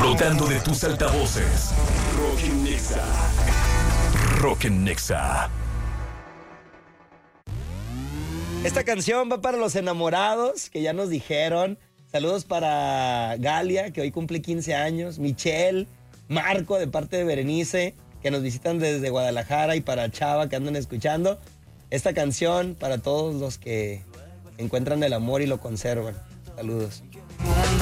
Brotando de tus altavoces. Rock en Nexa. Rock en Nexa. Esta canción va para los enamorados que ya nos dijeron. Saludos para Galia, que hoy cumple 15 años. Michelle, Marco, de parte de Berenice, que nos visitan desde Guadalajara. Y para Chava, que andan escuchando. Esta canción para todos los que encuentran el amor y lo conservan. Saludos.